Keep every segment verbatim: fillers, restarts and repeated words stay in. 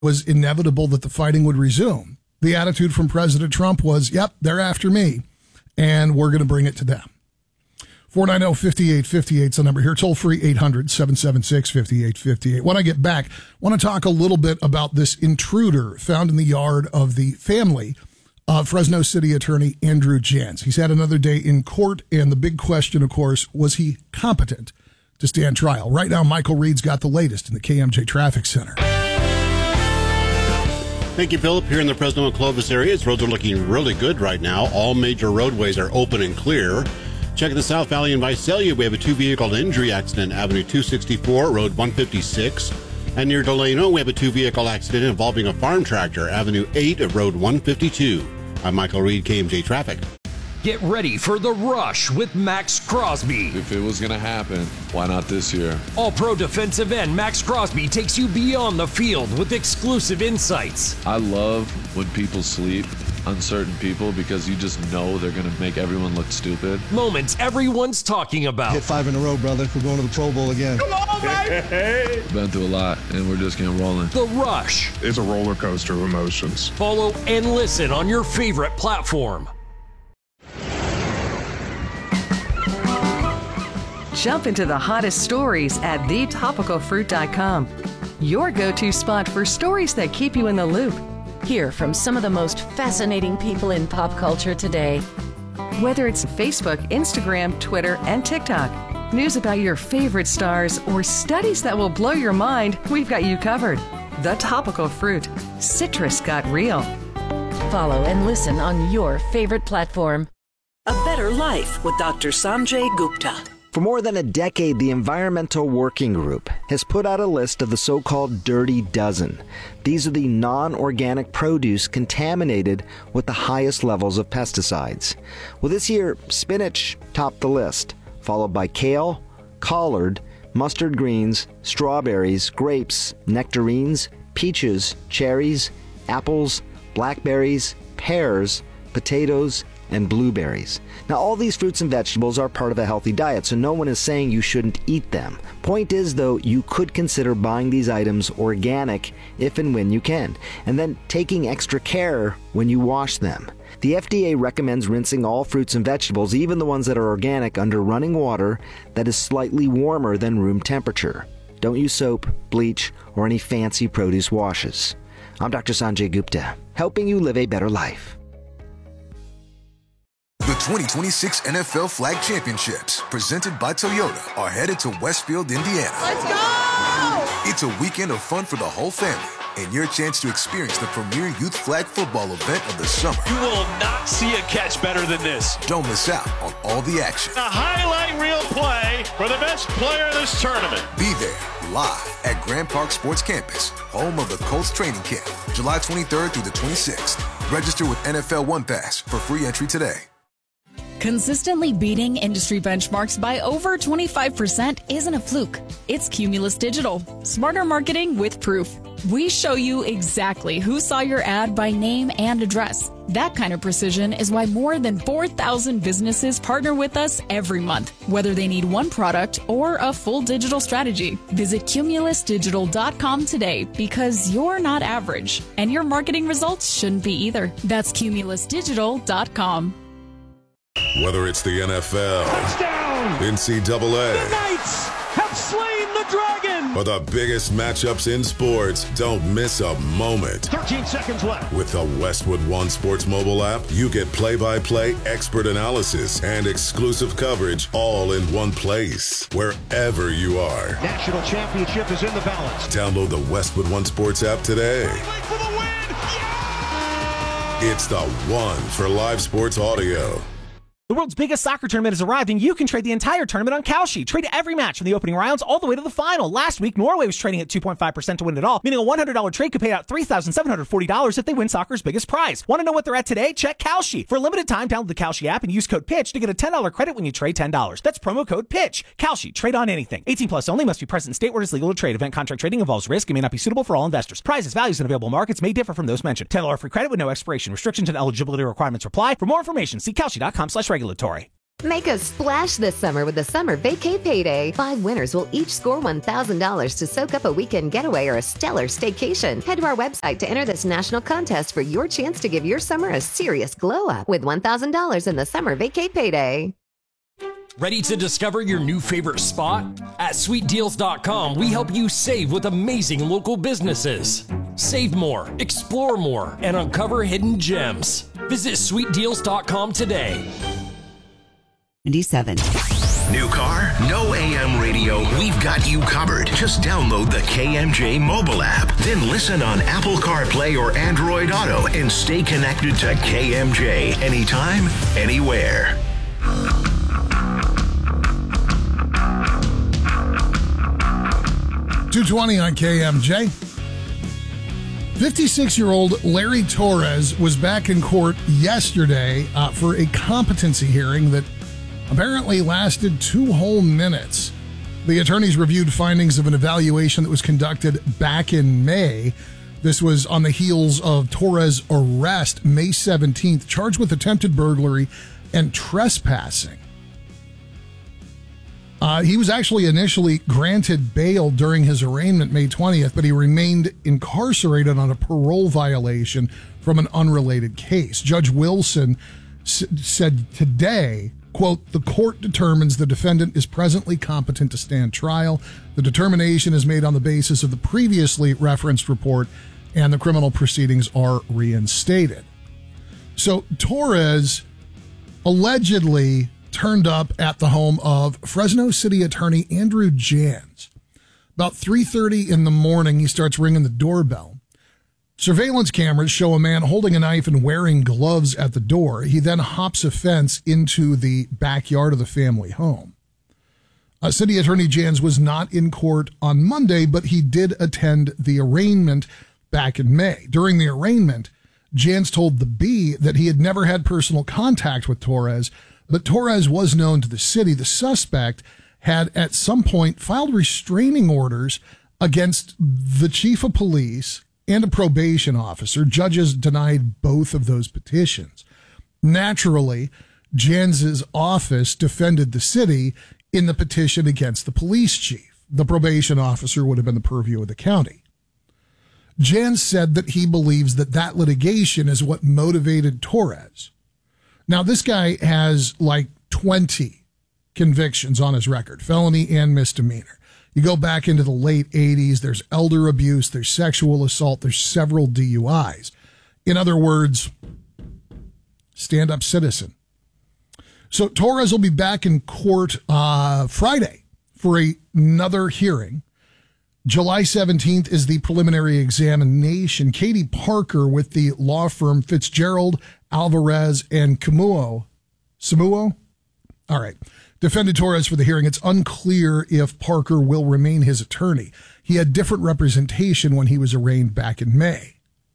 was inevitable that the fighting would resume. The attitude from President Trump was, yep, they're after me, and we're going to bring it to them. four nine zero, five eight five eight is the number here. Toll free, eight hundred, seven seven six, five eight five eight. When I get back, I want to talk a little bit about this intruder found in the yard of the family of Fresno City attorney Andrew Jans. He's had another day in court, and the big question, of course, was he competent to stand trial? Right now, Michael Reed's got the latest in the K M J Traffic Center. Thank you, Philip. Here in the Fresno and Clovis areas, roads are looking really good right now. All major roadways are open and clear. Check the South Valley in Visalia. We have a two-vehicle injury accident, Avenue two sixty-four, Road one fifty-six. And near Delano, we have a two-vehicle accident involving a farm tractor, Avenue eight of Road one fifty-two. I'm Michael Reed, K M J Traffic. Get ready for the rush with Max Crosby. If it was going to happen, why not this year? All-pro defensive end Max Crosby takes you beyond the field with exclusive insights. I love when people sleep, uncertain people, because you just know they're going to make everyone look stupid. Moments everyone's talking about. Hit five in a row, brother. We're going to the Pro Bowl again. Come on, baby! Been through a lot, and we're just getting rolling. The Rush. It's a roller coaster of emotions. Follow and listen on your favorite platform. Jump into the hottest stories at the topical fruit dot com. Your go-to spot for stories that keep you in the loop. Hear from some of the most fascinating people in pop culture today. Whether it's Facebook, Instagram, Twitter, and TikTok, news about your favorite stars, or studies that will blow your mind, we've got you covered. The Topical Fruit. Citrus got real. Follow and listen on your favorite platform. A Better Life with Doctor Sanjay Gupta. For more than a decade, the Environmental Working Group has put out a list of the so-called Dirty Dozen. These are the non-organic produce contaminated with the highest levels of pesticides. Well, this year, spinach topped the list, followed by kale, collard, mustard greens, strawberries, grapes, nectarines, peaches, cherries, apples, blackberries, pears, potatoes, and blueberries. Now, all these fruits and vegetables are part of a healthy diet, so no one is saying you shouldn't eat them. Point is, though, you could consider buying these items organic if and when you can, and then taking extra care when you wash them. The F D A recommends rinsing all fruits and vegetables, even the ones that are organic, under running water that is slightly warmer than room temperature. Don't use soap, bleach, or any fancy produce washes. I'm Doctor Sanjay Gupta, helping you live a better life. The twenty twenty-six N F L Flag Championships, presented by Toyota, are headed to Westfield, Indiana. Let's go! It's a weekend of fun for the whole family, and your chance to experience the premier youth flag football event of the summer. You will not see a catch better than this. Don't miss out on all the action. A highlight reel play for the best player in this tournament. Be there, live at Grand Park Sports Campus, home of the Colts training camp, July twenty-third through the twenty-sixth. Register with N F L One Pass for free entry today. Consistently beating industry benchmarks by over twenty-five percent isn't a fluke. It's Cumulus Digital. Smarter marketing with proof. We show you exactly who saw your ad by name and address. That kind of precision is why more than four thousand businesses partner with us every month, whether they need one product or a full digital strategy. Visit cumulus digital dot com today, because you're not average, and your marketing results shouldn't be either. That's cumulus digital dot com. Whether it's the N F L, touchdown, N C double A, the Knights have slain the dragon, or the biggest matchups in sports, don't miss a moment. thirteen seconds left. With the Westwood One Sports mobile app, you get play-by-play, expert analysis, and exclusive coverage all in one place, wherever you are. National championship is in the balance. Download the Westwood One Sports app today. For the win. Yeah! It's the one for live sports audio. The world's biggest soccer tournament has arrived, and you can trade the entire tournament on Kalshi. Trade every match from the opening rounds all the way to the final. Last week, Norway was trading at two point five percent to win it all, meaning a one hundred dollars trade could pay out three thousand seven hundred forty dollars if they win soccer's biggest prize. Want to know what they're at today? Check Kalshi. For a limited time, download the Kalshi app and use code PITCH to get a ten dollars credit when you trade ten dollars. That's promo code PITCH. Kalshi. Trade on anything. eighteen plus only. Must be present in state where it is legal to trade. Event contract trading involves risk and may not be suitable for all investors. Prizes, values, and available markets may differ from those mentioned. ten dollars free credit with no expiration. Restrictions and eligibility requirements apply. For more information, see Kalshi dot com slash regulatory. Make a splash this summer with the Summer Vacay Payday. Five winners will each score one thousand dollars to soak up a weekend getaway or a stellar staycation. Head to our website to enter this national contest for your chance to give your summer a serious glow up with one thousand dollars in the Summer Vacay Payday. Ready to discover your new favorite spot? At sweet deals dot com, we help you save with amazing local businesses. Save more, explore more, and uncover hidden gems. Visit sweet deals dot com today. ninety-seven. New car? No A M radio? We've got you covered. Just download the K M J mobile app. Then listen on Apple CarPlay or Android Auto and stay connected to K M J anytime, anywhere. two twenty on K M J. fifty-six-year-old Larry Torres was back in court yesterday uh, for a competency hearing that apparently lasted two whole minutes. The attorneys reviewed findings of an evaluation that was conducted back in May. This was on the heels of Torres' arrest May seventeenth, charged with attempted burglary and trespassing. Uh, he was actually initially granted bail during his arraignment May twentieth, but he remained incarcerated on a parole violation from an unrelated case. Judge Wilson s- said today, quote, "The court determines the defendant is presently competent to stand trial. The determination is made on the basis of the previously referenced report, and the criminal proceedings are reinstated." So Torres allegedly turned up at the home of Fresno City Attorney Andrew Jans. About three thirty in the morning, he starts ringing the doorbell. Surveillance cameras show a man holding a knife and wearing gloves at the door. He then hops a fence into the backyard of the family home. Uh, City Attorney Jans was not in court on Monday, but he did attend the arraignment back in May. During the arraignment, Jans told the Bee that he had never had personal contact with Torres, but Torres was known to the city. The suspect had at some point filed restraining orders against the chief of police and a probation officer. Judges denied both of those petitions. Naturally, Jans's office defended the city in the petition against the police chief. The probation officer would have been the purview of the county. Jans said that he believes that that litigation is what motivated Torres. Now, this guy has like twenty convictions on his record, felony and misdemeanor. You go back into the late eighties, there's elder abuse, there's sexual assault, there's several D U Is. In other words, stand-up citizen. So Torres will be back in court uh, Friday for a, another hearing. July seventeenth is the preliminary examination. Katie Parker with the law firm Fitzgerald, Alvarez, and Camuo. Samuo? All right. Defended Torres for the hearing. It's unclear if Parker will remain his attorney. He had different representation when he was arraigned back in May.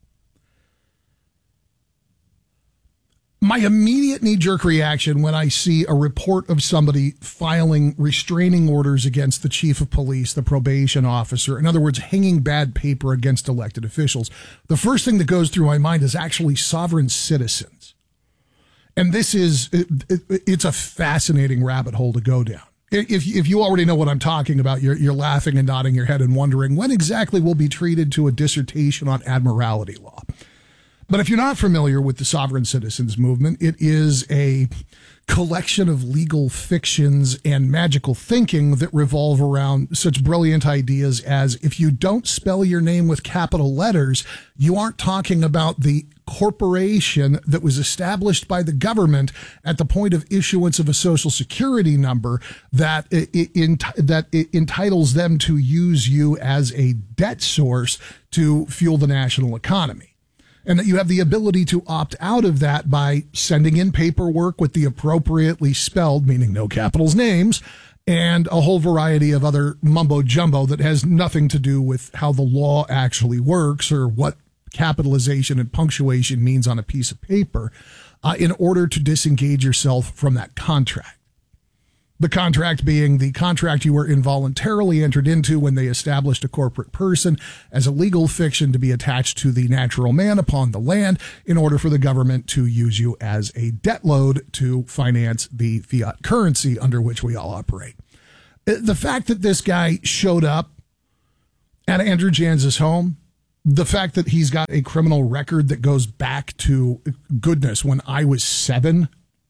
My immediate knee-jerk reaction when I see a report of somebody filing restraining orders against the chief of police, the probation officer, in other words, hanging bad paper against elected officials, the first thing that goes through my mind is actually sovereign citizens. And this is, it, it, it's a fascinating rabbit hole to go down. If, if you already know what I'm talking about, you're, you're laughing and nodding your head and wondering when exactly we'll be treated to a dissertation on admiralty law. But if you're not familiar with the sovereign citizens movement, it is a collection of legal fictions and magical thinking that revolve around such brilliant ideas as if you don't spell your name with capital letters, you aren't talking about the corporation that was established by the government at the point of issuance of a social security number that it, it, that it entitles them to use you as a debt source to fuel the national economy. And that you have the ability to opt out of that by sending in paperwork with the appropriately spelled, meaning no capitals, names, and a whole variety of other mumbo jumbo that has nothing to do with how the law actually works or what capitalization and punctuation means on a piece of paper uh, in order to disengage yourself from that contract. The contract being the contract you were involuntarily entered into when they established a corporate person as a legal fiction to be attached to the natural man upon the land in order for the government to use you as a debt load to finance the fiat currency under which we all operate. The fact that this guy showed up at Andrew Janz's home, the fact that he's got a criminal record that goes back to, goodness, when I was seven,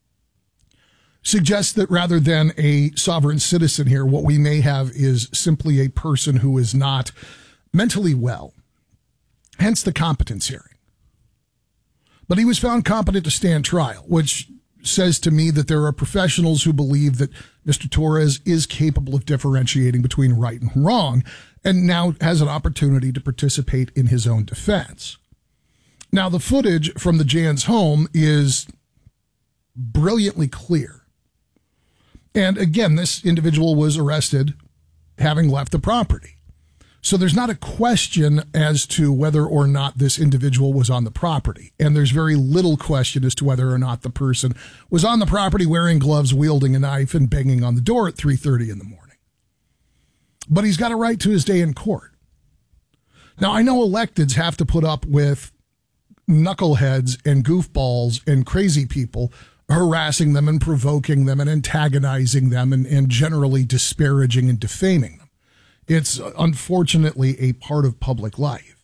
suggests that rather than a sovereign citizen here, what we may have is simply a person who is not mentally well, hence the competence hearing. But he was found competent to stand trial, which says to me that there are professionals who believe that Mister Torres is capable of differentiating between right and wrong, and now has an opportunity to participate in his own defense. Now, the footage from the Janz home is brilliantly clear. And again, this individual was arrested having left the property. So there's not a question as to whether or not this individual was on the property. And there's very little question as to whether or not the person was on the property wearing gloves, wielding a knife, and banging on the door at three thirty in the morning. But he's got a right to his day in court. Now, I know electeds have to put up with knuckleheads and goofballs and crazy people harassing them and provoking them and antagonizing them and, and generally disparaging and defaming them. It's unfortunately a part of public life.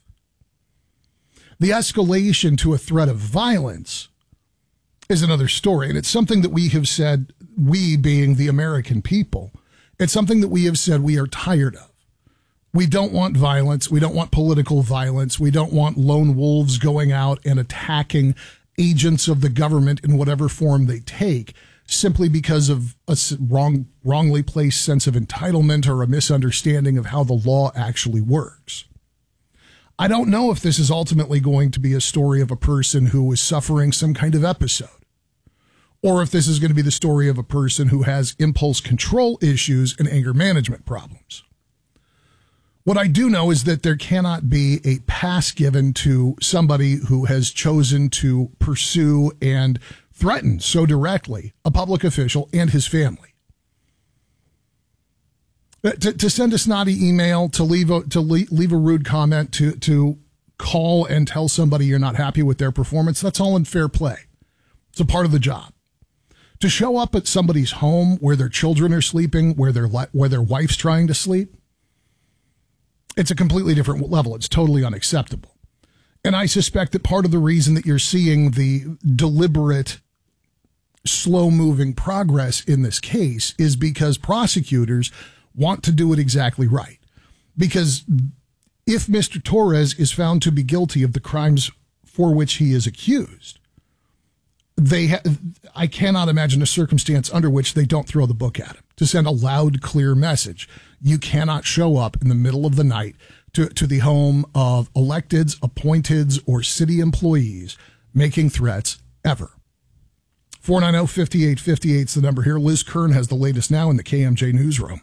The escalation to a threat of violence is another story, and it's something that we have said, we being the American people, it's something that we have said we are tired of. We don't want violence. We don't want political violence. We don't want lone wolves going out and attacking agents of the government in whatever form they take, simply because of a wrong, wrongly placed sense of entitlement or a misunderstanding of how the law actually works. I don't know if this is ultimately going to be a story of a person who is suffering some kind of episode, or if this is going to be the story of a person who has impulse control issues and anger management problems. What I do know is that there cannot be a pass given to somebody who has chosen to pursue and threaten so directly a public official and his family. To, to send a snotty email, to leave a, to leave, leave a rude comment, to, to call and tell somebody you're not happy with their performance, that's all in fair play. It's a part of the job. To show up at somebody's home where their children are sleeping, where their, where their wife's trying to sleep, it's a completely different level. It's totally unacceptable. And I suspect that part of the reason that you're seeing the deliberate, slow-moving progress in this case is because prosecutors want to do it exactly right. Because if Mister Torres is found to be guilty of the crimes for which he is accused, they ha- I cannot imagine a circumstance under which they don't throw the book at him to send a loud, clear message. You cannot show up in the middle of the night to, to the home of electeds, appointeds, or city employees making threats ever. four nine zero, five eight five eight is the number here. Liz Kern has the latest now in the K M J Newsroom.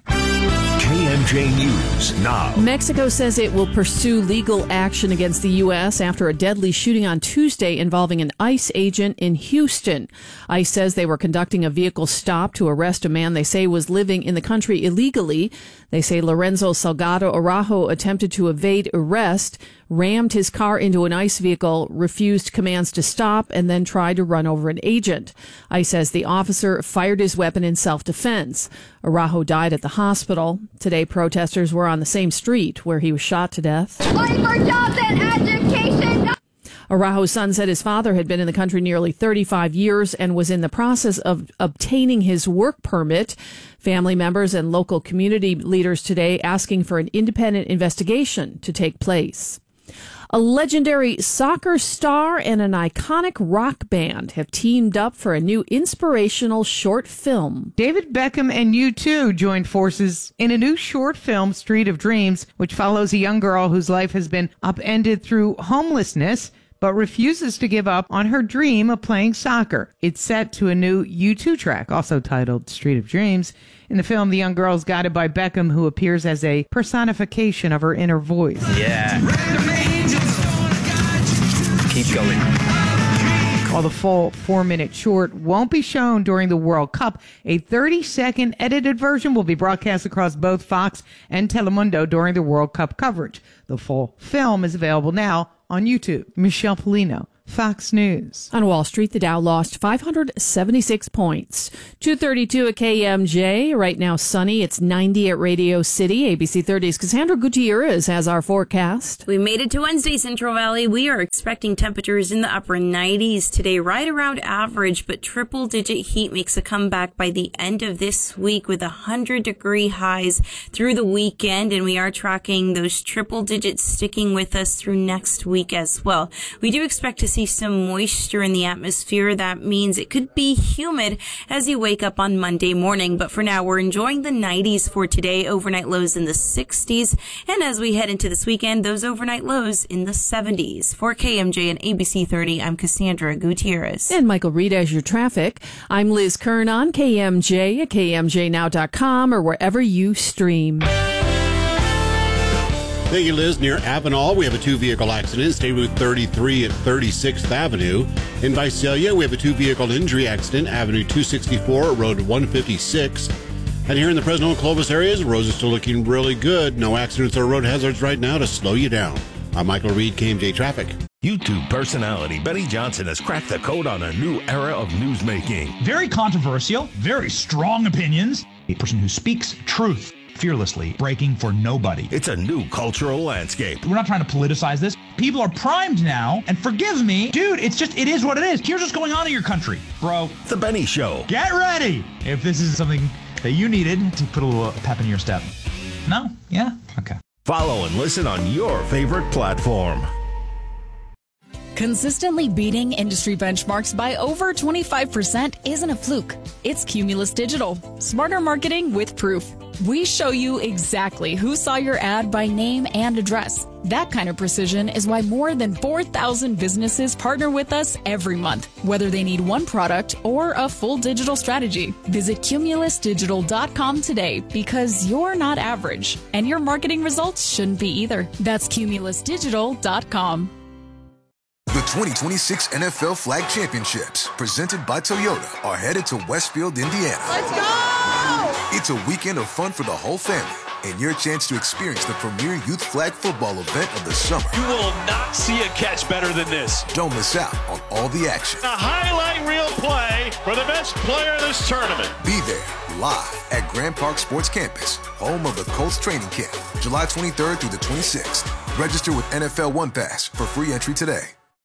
K M J News now. Mexico says it will pursue legal action against the U S after a deadly shooting on Tuesday involving an ICE agent in Houston. ICE says they were conducting a vehicle stop to arrest a man they say was living in the country illegally. They say Lorenzo Salgado Araujo attempted to evade arrest, rammed his car into an ICE vehicle, refused commands to stop, and then tried to run over an agent. ICE says the officer fired his weapon in self-defense. Araujo died at the hospital. Today, protesters were on the same street where he was shot to death. Fight for jobs and education. Araujo's son said his father had been in the country nearly thirty-five years and was in the process of obtaining his work permit. Family members and local community leaders today asking for an independent investigation to take place. A legendary soccer star and an iconic rock band have teamed up for a new inspirational short film. David Beckham and U two joined forces in a new short film, Street of Dreams, which follows a young girl whose life has been upended through homelessness, but refuses to give up on her dream of playing soccer. It's set to a new U two track, also titled Street of Dreams. In the film, the young girl is guided by Beckham, who appears as a personification of her inner voice. Yeah. Keep going. While the full four-minute short won't be shown during the World Cup, a thirty-second edited version will be broadcast across both Fox and Telemundo during the World Cup coverage. The full film is available now on YouTube. Michelle Polino, Fox News. On Wall Street, the Dow lost five hundred seventy-six points. two thirty-two at K M J. Right now, sunny. It's ninety at Radio City. A B C thirty's Cassandra Gutierrez has our forecast. We made it to Wednesday, Central Valley. We are expecting temperatures in the upper nineties today, right around average, but triple-digit heat makes a comeback by the end of this week with one hundred degree highs through the weekend, and we are tracking those triple digits sticking with us through next week as well. We do expect to see some moisture in the atmosphere. That means it could be humid as you wake up on Monday morning. But for now, we're enjoying the nineties for today. Overnight lows in the sixties. And as we head into this weekend, those overnight lows in the seventies. For K M J and A B C thirty, I'm Cassandra Gutierrez. And Michael Reed as your traffic. I'm Liz Kern on K M J at K M J now dot com or wherever you stream. Thank you, Liz. Near Avenal, we have a two-vehicle accident. State Route thirty-three at thirty-sixth Avenue. In Visalia, we have a two-vehicle injury accident. Avenue two sixty-four, Road one fifty-six. And here in the Fresno and Clovis areas, roads are still looking really good. No accidents or road hazards right now to slow you down. I'm Michael Reed, K M J Traffic. YouTube personality Benny Johnson has cracked the code on a new era of newsmaking. Very controversial, very strong opinions. A person who speaks truth fearlessly, breaking for nobody. It's a new cultural landscape. We're not trying to politicize this. People are primed now, and forgive me, dude, it's just, it is what it is. Here's what's going on in your country, bro. The Benny Show. Get ready if this is something that you needed to put a little pep in your step. No? Yeah? Okay. Follow and listen on your favorite platform. Consistently beating industry benchmarks by over twenty-five percent isn't a fluke. It's Cumulus Digital. Smarter marketing with proof. We show you exactly who saw your ad by name and address. That kind of precision is why more than four thousand businesses partner with us every month, whether they need one product or a full digital strategy. Visit Cumulus Digital dot com today because you're not average, and your marketing results shouldn't be either. That's Cumulus Digital dot com. The twenty twenty-six N F L Flag Championships, presented by Toyota, are headed to Westfield, Indiana. Let's go! It's a weekend of fun for the whole family and your chance to experience the premier youth flag football event of the summer. You will not see a catch better than this. Don't miss out on all the action. A highlight reel play for the best player in this tournament. Be there live at Grand Park Sports Campus, home of the Colts training camp, July twenty-third through the twenty-sixth. Register with N F L One Pass for free entry today.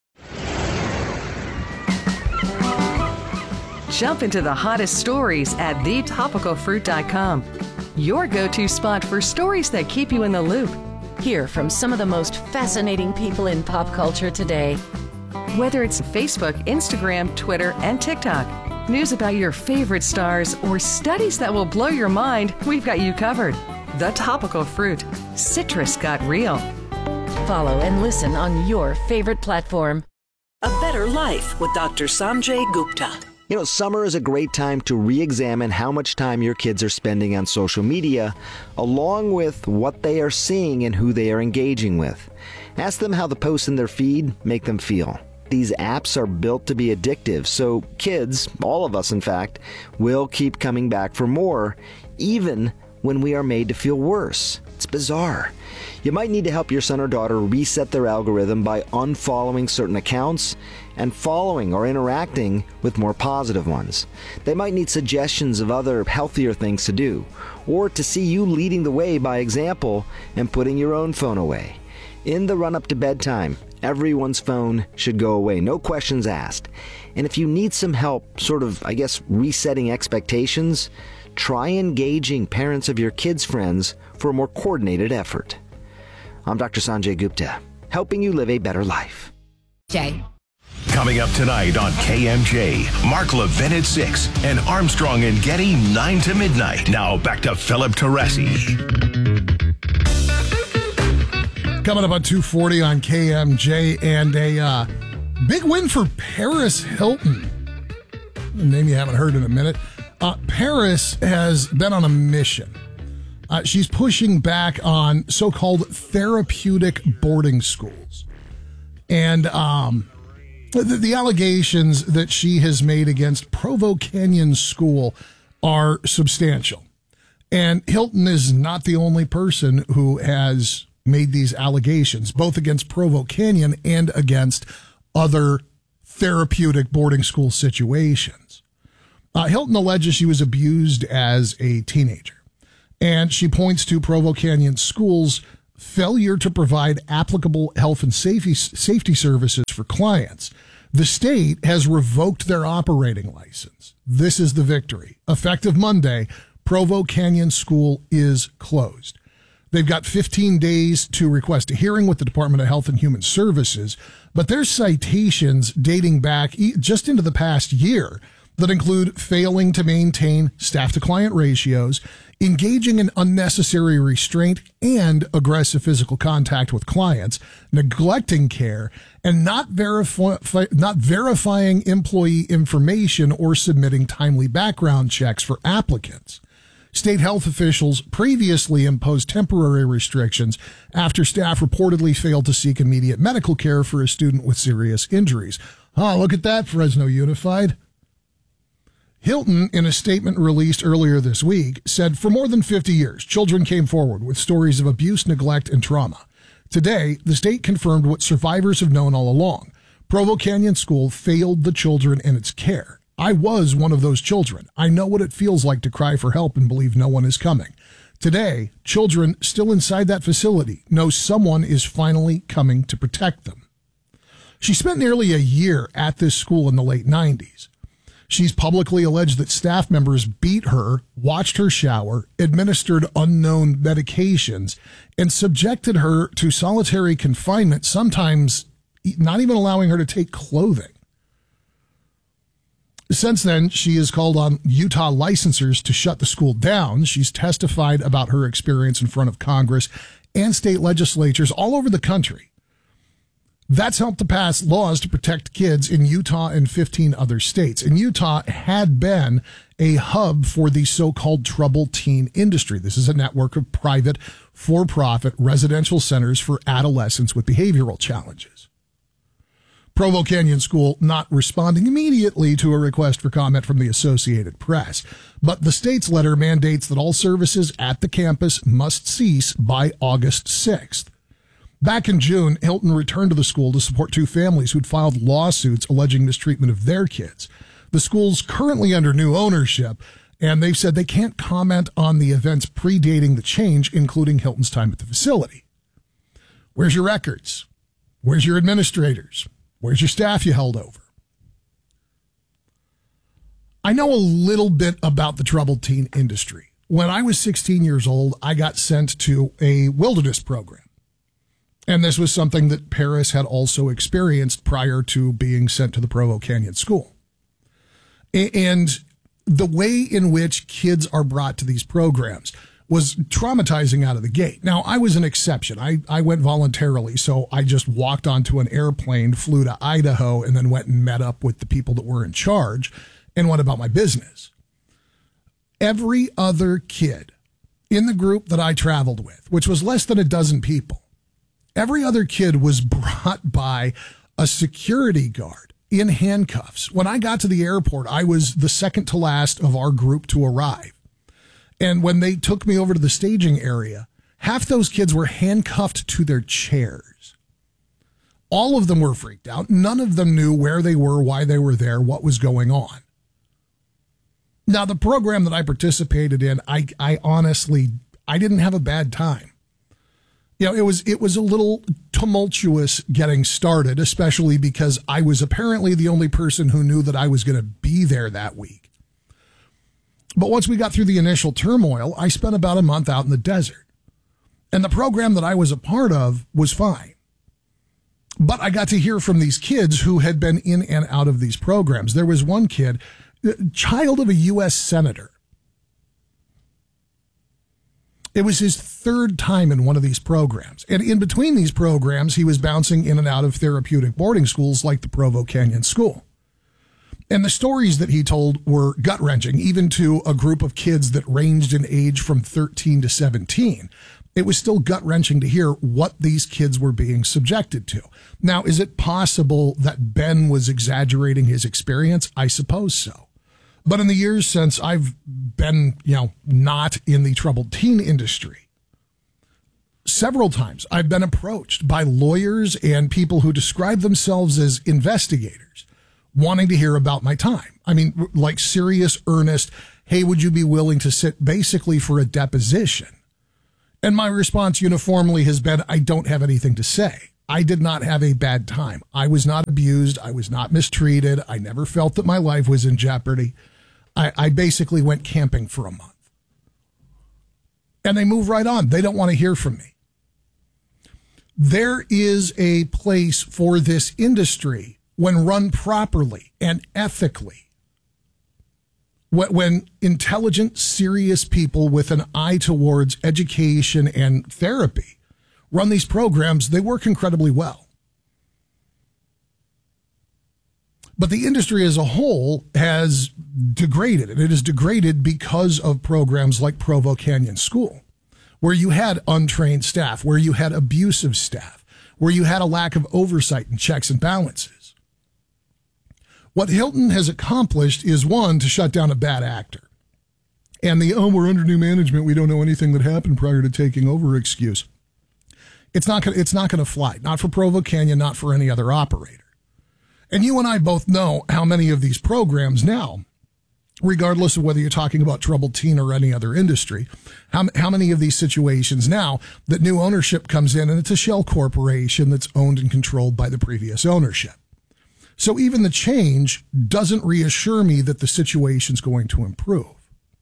Jump into the hottest stories at the topical fruit dot com. Your go-to spot for stories that keep you in the loop. Hear from some of the most fascinating people in pop culture today. Whether it's Facebook, Instagram, Twitter, and TikTok, news about your favorite stars, or studies that will blow your mind, we've got you covered. The Topical Fruit. Citrus got real. Follow and listen on your favorite platform. A Better Life with Doctor Sanjay Gupta. You know, summer is a great time to re-examine how much time your kids are spending on social media, along with what they are seeing and who they are engaging with. Ask them how the posts in their feed make them feel. These apps are built to be addictive, so kids, all of us in fact, will keep coming back for more, even when we are made to feel worse. It's bizarre. You might need to help your son or daughter reset their algorithm by unfollowing certain accounts and following or interacting with more positive ones. They might need suggestions of other healthier things to do, or to see you leading the way by example and putting your own phone away. In the run-up to bedtime, everyone's phone should go away, no questions asked. And if you need some help, sort of, I guess, resetting expectations, try engaging parents of your kids' friends for a more coordinated effort. I'm Doctor Sanjay Gupta, helping you live a better life. Jay. Coming up tonight on K M J, Mark Levin at six and Armstrong and Getty nine to midnight. Now back to Philip Teresi. Coming up on two forty on K M J, and a uh, big win for Paris Hilton. A name you haven't heard in a minute. Uh, Paris has been on a mission. Uh, she's pushing back on so-called therapeutic boarding schools. And um, The, the allegations that she has made against Provo Canyon School are substantial. And Hilton is not the only person who has made these allegations, both against Provo Canyon and against other therapeutic boarding school situations. Uh, Hilton alleges she was abused as a teenager, and she points to Provo Canyon School's failure to provide applicable health and safety, safety services for clients. The state has revoked their operating license. This is the victory. Effective Monday, Provo Canyon School is closed. They've got fifteen days to request a hearing with the Department of Health and Human Services, but there's citations dating back just into the past year that include failing to maintain staff-to-client ratios, engaging in unnecessary restraint and aggressive physical contact with clients, neglecting care, and not, verify, not verifying employee information or submitting timely background checks for applicants. State health officials previously imposed temporary restrictions after staff reportedly failed to seek immediate medical care for a student with serious injuries. Ah, look at that, Fresno Unified. Hilton, in a statement released earlier this week, said for more than fifty years, children came forward with stories of abuse, neglect, and trauma. Today, the state confirmed what survivors have known all along. Provo Canyon School failed the children in its care. I was one of those children. I know what it feels like to cry for help and believe no one is coming. Today, children still inside that facility know someone is finally coming to protect them. She spent nearly a year at this school in the late nineties. She's publicly alleged that staff members beat her, watched her shower, administered unknown medications, and subjected her to solitary confinement, sometimes not even allowing her to take clothing. Since then, she has called on Utah licensors to shut the school down. She's testified about her experience in front of Congress and state legislatures all over the country. That's helped to pass laws to protect kids in Utah and fifteen other states. And Utah had been a hub for the so-called troubled teen industry. This is a network of private, for-profit residential centers for adolescents with behavioral challenges. Provo Canyon School not responding immediately to a request for comment from the Associated Press. But the state's letter mandates that all services at the campus must cease by August sixth. Back in June, Hilton returned to the school to support two families who'd filed lawsuits alleging mistreatment of their kids. The school's currently under new ownership, and they've said they can't comment on the events predating the change, including Hilton's time at the facility. Where's your records? Where's your administrators? Where's your staff you held over? I know a little bit about the troubled teen industry. When I was sixteen years old, I got sent to a wilderness program. And this was something that Paris had also experienced prior to being sent to the Provo Canyon School. And the way in which kids are brought to these programs was traumatizing out of the gate. Now, I was an exception. I, I went voluntarily, so I just walked onto an airplane, flew to Idaho, and then went and met up with the people that were in charge and went about my business. Every other kid in the group that I traveled with, which was less than a dozen people, every other kid was brought by a security guard in handcuffs. When I got to the airport, I was the second to last of our group to arrive. And when they took me over to the staging area, half those kids were handcuffed to their chairs. All of them were freaked out. None of them knew where they were, why they were there, what was going on. Now, the program that I participated in, I, I honestly, I didn't have a bad time. You know, it was it was a little tumultuous getting started, especially because I was apparently the only person who knew that I was going to be there that week. But once we got through the initial turmoil, I spent about a month out in the desert. And the program that I was a part of was fine. But I got to hear from these kids who had been in and out of these programs. There was one kid, child of a U S senator. It was his third time in one of these programs. And in between these programs, he was bouncing in and out of therapeutic boarding schools like the Provo Canyon School. And the stories that he told were gut-wrenching, even to a group of kids that ranged in age from thirteen to seventeen. it was still gut-wrenching to hear what these kids were being subjected to. Now, is it possible that Ben was exaggerating his experience? I suppose so. But in the years since I've been, you know, not in the troubled teen industry, several times I've been approached by lawyers and people who describe themselves as investigators wanting to hear about my time. I mean, like serious, earnest, hey, would you be willing to sit basically for a deposition? And my response uniformly has been, I don't have anything to say. I did not have a bad time. I was not abused. I was not mistreated. I never felt that my life was in jeopardy. I, I basically went camping for a month. And they move right on. They don't want to hear from me. There is a place for this industry when run properly and ethically. When intelligent, serious people with an eye towards education and therapy run these programs, they work incredibly well. But the industry as a whole has degraded, and it is degraded because of programs like Provo Canyon School, where you had untrained staff, where you had abusive staff, where you had a lack of oversight and checks and balances. What Hilton has accomplished is, one, to shut down a bad actor. And the, oh, we're under new management, we don't know anything that happened prior to taking over excuse. It's not gonna, it's not going to fly. Not for Provo Canyon, not for any other operator. And you and I both know how many of these programs now, regardless of whether you're talking about troubled teen or any other industry, how, how many of these situations now that new ownership comes in and it's a shell corporation that's owned and controlled by the previous ownership. So even the change doesn't reassure me that the situation's going to improve.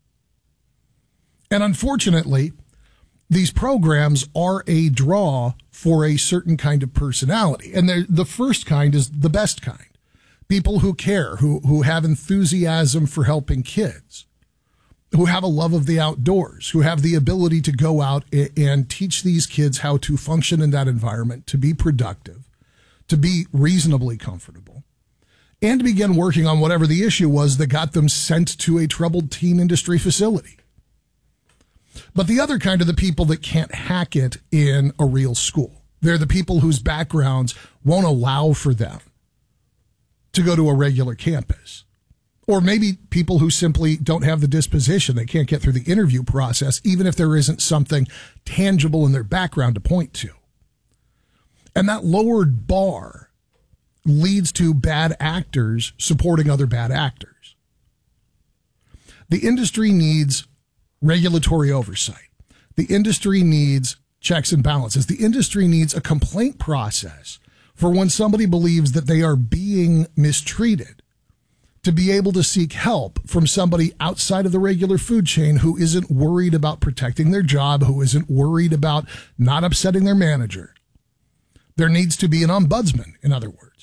And unfortunately, these programs are a draw for a certain kind of personality. And the first kind is the best kind. People who care, who, who have enthusiasm for helping kids, who have a love of the outdoors, who have the ability to go out and teach these kids how to function in that environment, to be productive, to be reasonably comfortable, and to begin working on whatever the issue was that got them sent to a troubled teen industry facility. But the other kind are the people that can't hack it in a real school. They're the people whose backgrounds won't allow for them to go to a regular campus. Or maybe people who simply don't have the disposition. They can't get through the interview process, even if there isn't something tangible in their background to point to. And that lowered bar leads to bad actors supporting other bad actors. The industry needs regulatory oversight. The industry needs checks and balances. The industry needs a complaint process for when somebody believes that they are being mistreated, to be able to seek help from somebody outside of the regular food chain who isn't worried about protecting their job, who isn't worried about not upsetting their manager. There needs to be an ombudsman, in other words.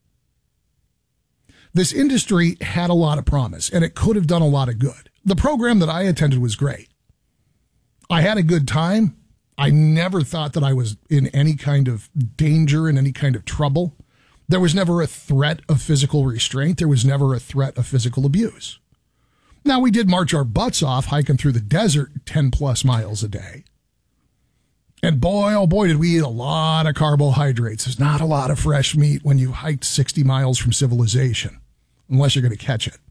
This industry had a lot of promise, and it could have done a lot of good. The program that I attended was great. I had a good time. I never thought that I was in any kind of danger, in any kind of trouble. There was never a threat of physical restraint. There was never a threat of physical abuse. Now, we did march our butts off hiking through the desert ten plus miles a day. And boy, oh boy, did we eat a lot of carbohydrates. There's not a lot of fresh meat when you hiked sixty miles from civilization, unless you're going to catch it.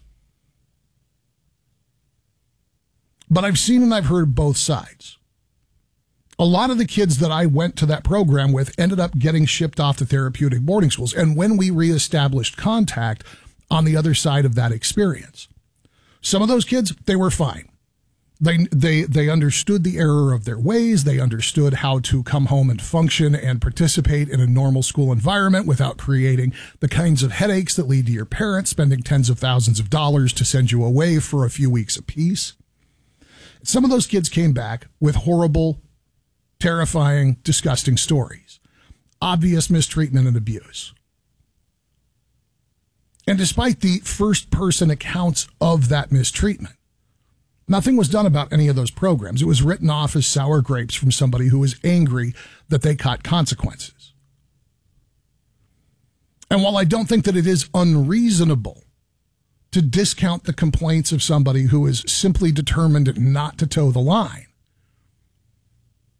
But I've seen and I've heard both sides. A lot of the kids that I went to that program with ended up getting shipped off to therapeutic boarding schools. And when we reestablished contact on the other side of that experience, some of those kids, they were fine. They, they, they understood the error of their ways. They understood how to come home and function and participate in a normal school environment without creating the kinds of headaches that lead to your parents spending tens of thousands of dollars to send you away for a few weeks apiece. Some of those kids came back with horrible, terrifying, disgusting stories, obvious mistreatment and abuse. And despite the first-person accounts of that mistreatment, nothing was done about any of those programs. It was written off as sour grapes from somebody who was angry that they caught consequences. And while I don't think that it is unreasonable to discount the complaints of somebody who is simply determined not to toe the line,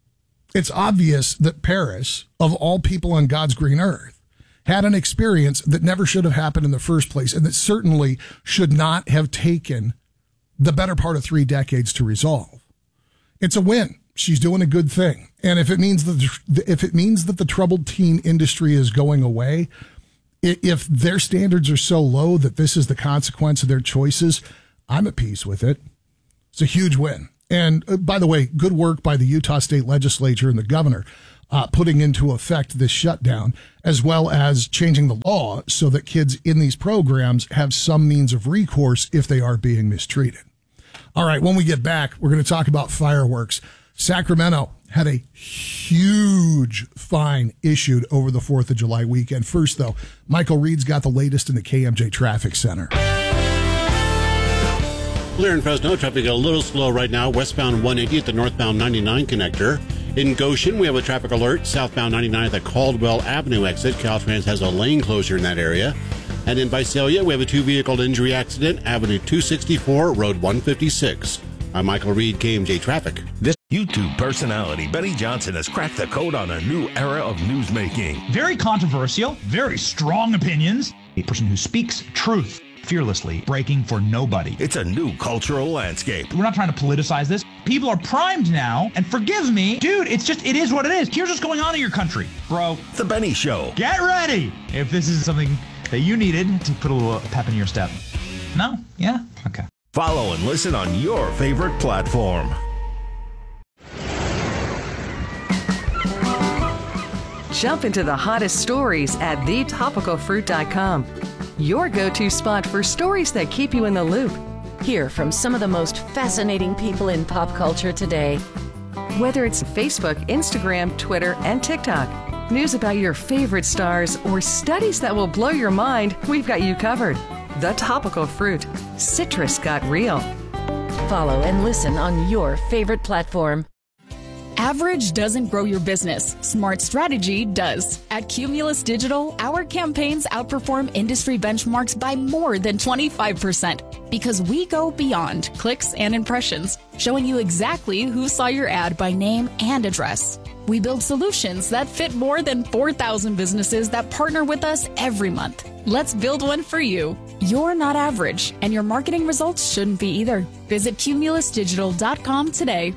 It's obvious that Paris, of all people on God's green earth, had an experience that never should have happened in the first place, and that certainly should not have taken the better part of three decades to resolve. It's a win. She's doing a good thing. And if it means that the, if it means that the troubled teen industry is going away, if their standards are so low that this is the consequence of their choices, I'm at peace with it. It's a huge win. And uh, by the way, good work by the Utah State Legislature and the governor uh, putting into effect this shutdown, as well as changing the law so that kids in these programs have some means of recourse if they are being mistreated. All right, when we get back, we're going to talk about fireworks. Sacramento had a huge fine issued over the fourth of July weekend. First, though, Michael Reed's got the latest in the K M J Traffic Center. Clear in Fresno, traffic a little slow right now, westbound one eighty at the northbound ninety-nine connector. In Goshen, we have a traffic alert, southbound ninety-nine at the Caldwell Avenue exit. Caltrans has a lane closure in that area. And in Visalia, we have a two-vehicle injury accident, Avenue two sixty-four, Road one fifty-six. I'm Michael Reed, K M J Traffic. This YouTube personality, Benny Johnson, has cracked the code on a new era of newsmaking. Very controversial, very strong opinions. A person who speaks truth fearlessly, breaking for nobody. It's a new cultural landscape. We're not trying to politicize this. People are primed now, and forgive me, dude, it's just, it is what it is. Here's what's going on in your country, bro. The Benny Show. Get ready if this is something that you needed to put a little pep in your step. No? Yeah? Okay. Follow and listen on your favorite platform. Jump into the hottest stories at the topical fruit dot com. Your go-to spot for stories that keep you in the loop. Hear from some of the most fascinating people in pop culture today. Whether it's Facebook, Instagram, Twitter, and TikTok, news about your favorite stars, or studies that will blow your mind, we've got you covered. The Topical Fruit. Citrus got real. Follow and listen on your favorite platform. Average doesn't grow your business. Smart strategy does. At Cumulus Digital, our campaigns outperform industry benchmarks by more than twenty-five percent because we go beyond clicks and impressions, showing you exactly who saw your ad by name and address. We build solutions that fit more than four thousand businesses that partner with us every month. Let's build one for you. You're not average, and your marketing results shouldn't be either. Visit cumulus digital dot com today.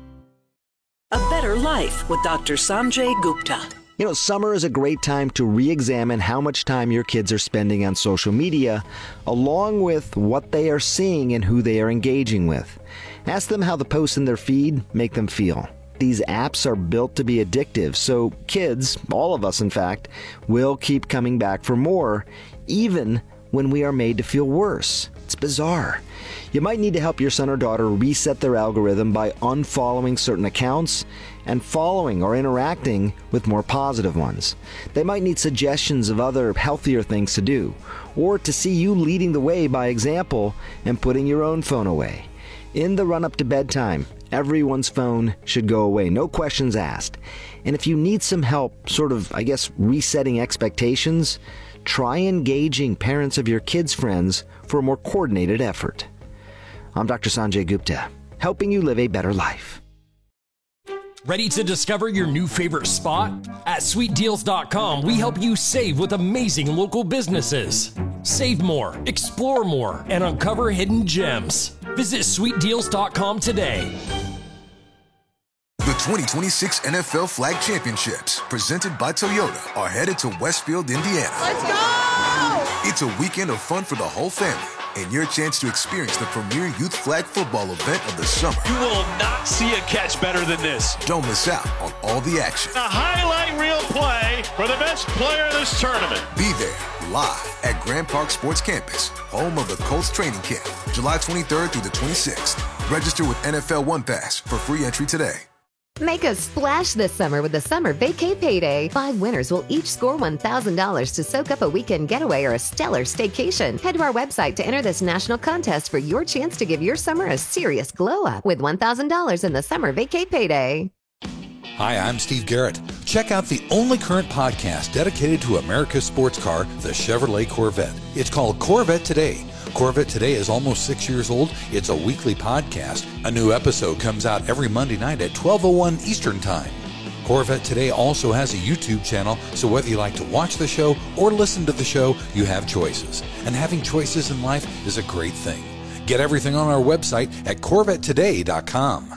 A Better Life with Doctor Sanjay Gupta. You know, summer is a great time to re-examine how much time your kids are spending on social media, along with what they are seeing and who they are engaging with. Ask them how the posts in their feed make them feel. These apps are built to be addictive, so kids, all of us in fact, will keep coming back for more, even when we are made to feel worse. It's bizarre. You might need to help your son or daughter reset their algorithm by unfollowing certain accounts and following or interacting with more positive ones. They might need suggestions of other healthier things to do, or to see you leading the way by example and putting your own phone away. In the run-up to bedtime, everyone's phone should go away, no questions asked. And if you need some help, sort of, I guess, resetting expectations, try engaging parents of your kids' friends for a more coordinated effort. I'm Doctor Sanjay Gupta, helping you live a better life. Ready to discover your new favorite spot? At sweet deals dot com, we help you save with amazing local businesses. Save more, explore more, and uncover hidden gems. Visit sweet deals dot com today. The twenty twenty-six N F L Flag Championships, presented by Toyota, are headed to Westfield, Indiana. Let's go! It's a weekend of fun for the whole family, and your chance to experience the premier youth flag football event of the summer. You will not see a catch better than this. Don't miss out on all the action. A highlight reel play for the best player of this tournament. Be there live at Grand Park Sports Campus, home of the Colts training camp, July twenty-third through the twenty-sixth. Register with N F L One Pass for free entry today. Make a splash this summer with the Summer Vacay Payday. Five winners will each score one thousand dollars to soak up a weekend getaway or a stellar staycation. Head to our website to enter this national contest for your chance to give your summer a serious glow-up with one thousand dollars in the Summer Vacay Payday. Hi, I'm Steve Garrett. Check out the only current podcast dedicated to America's sports car, the Chevrolet Corvette. It's called Corvette Today. Corvette Today is almost six years old. It's a weekly podcast. A new episode comes out every Monday night at twelve oh one Eastern Time. Corvette Today also has a YouTube channel, so whether you like to watch the show or listen to the show, you have choices. And having choices in life is a great thing. Get everything on our website at corvette today dot com.